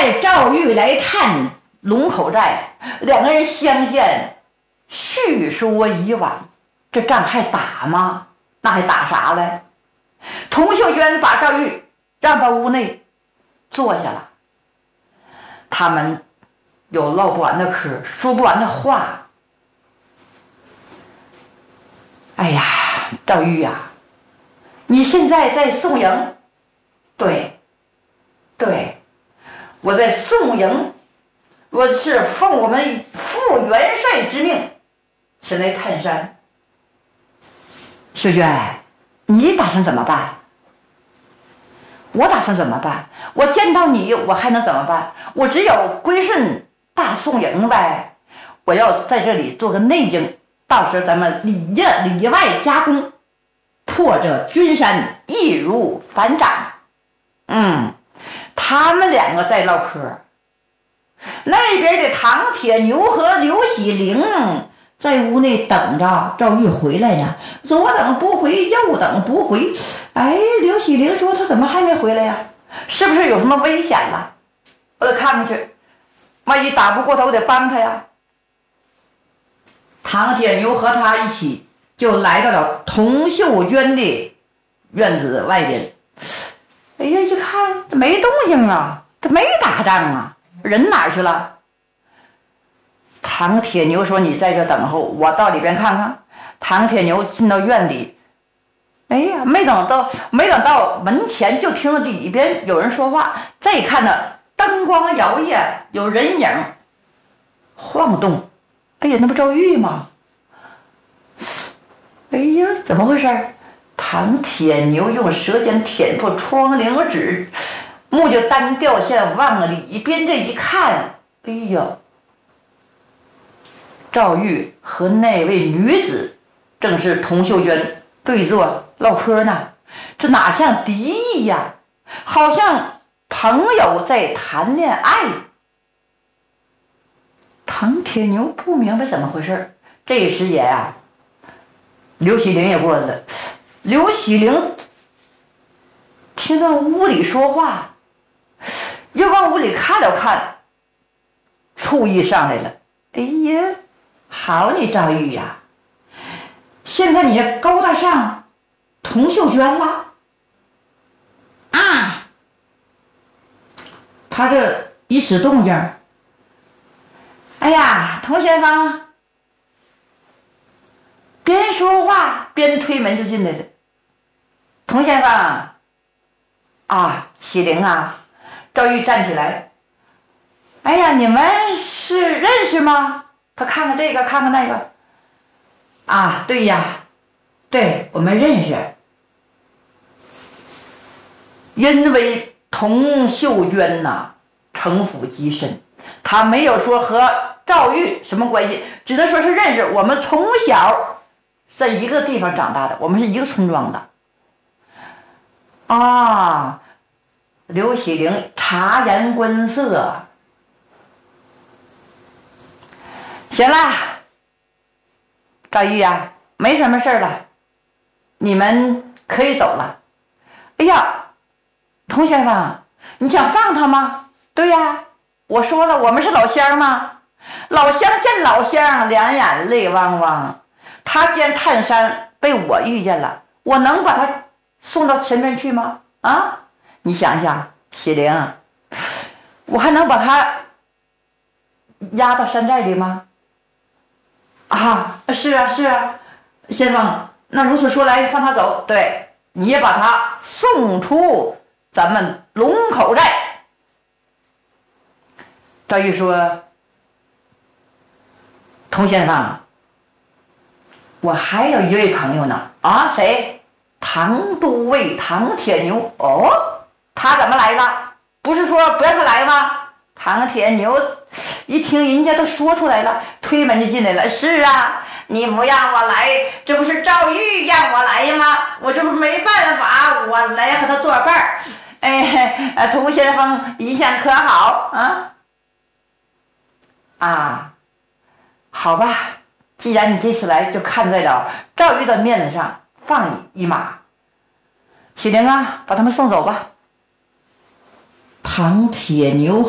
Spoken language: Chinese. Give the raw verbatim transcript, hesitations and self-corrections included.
派赵玉来探龙口寨，两个人相见，叙说以往。这仗还打吗？那还打啥嘞？童秀娟把赵玉让到屋内坐下了，他们有唠不完的嗑，说不完的话。哎呀，赵玉呀、啊，你现在在宋营？对，对，我在宋营，我是奉我们副元帅之命前来探山。秀娟，你打算怎么办？我打算怎么办？我见到你，我还能怎么办？我只有归顺大宋营呗。我要在这里做个内应，到时候咱们里内里外夹攻，破这军山，易如反掌。嗯，他们两个在唠嗑，那边的唐铁牛和刘喜灵在屋内等着赵玉回来呢，左等不回，右等不回。哎，刘喜灵说他怎么还没回来呀？是不是有什么危险了？我得看看去，万一打不过他，我得帮他呀。唐铁牛和他一起就来到了童秀娟的院子外边。哎呀，一看没动静啊，他没打仗啊，人哪儿去了？唐铁牛说：“你在这等候，我到里边看看。”唐铁牛进到院里，哎呀，没等到没等到门前，就听到里边有人说话。再一看呢，灯光摇曳，有人影晃动。哎呀，那不赵玉吗？哎呀，怎么回事？唐铁牛用舌尖舔破窗棂纸，木就单掉线往里边这一看，哎呀！赵玉和那位女子正是童秀娟对坐唠嗑呢，这哪像敌意呀，好像朋友在谈恋爱。唐铁牛不明白怎么回事，这时间啊，刘喜灵也过来了。刘喜灵听到屋里说话，又往屋里看了看，醋意上来了。哎呀，好你赵玉呀，现在你这勾搭上童秀娟了啊！他这一使动静，哎呀，童先生边说话边推门就进来了。童先生啊，喜灵啊！赵玉站起来，哎呀，你们是认识吗？他看看这个，看看那个。啊，对呀，对，我们认识。因为童秀娟呐，城府极深，她没有说和赵玉什么关系，只能说是认识。我们从小在一个地方长大的，我们是一个村庄的。啊，刘喜灵察言观色。行了，赵玉呀，没什么事了，你们可以走了。哎呀，童先生，你想放他吗？对呀，我说了，我们是老乡嘛，老乡见老乡，两眼泪汪汪。他既然探山被我遇见了，我能把他送到前面去吗？啊，你想想，喜灵，我还能把他压到山寨里吗？啊，是啊，是啊，先生，那如此说来，放他走。对，你也把他送出咱们龙口寨。赵玉说：“童先生，我还有一位朋友呢。啊，谁？唐都尉唐铁牛。哦，他怎么来了？不是说不让他来吗？”唐铁牛一听人家都说出来了，推门就进来了。是啊，你不让我来，这不是赵玉让我来吗？我这不没办法，我来和他作伴儿。哎，童先生一向可好啊？啊，好吧，既然你这次来，就看在了赵玉的面子上，放你一马。喜灵啊，把他们送走吧。唐铁牛